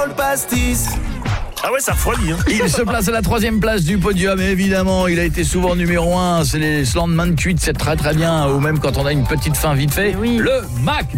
le pastis. Ah ouais, ça refroidit. Il se place à la 3e place du podium, évidemment. Il a été souvent numéro 1. C'est les Slandman cuites, c'est très très bien. Ou même quand on a une petite faim vite fait. Oui. Le Mac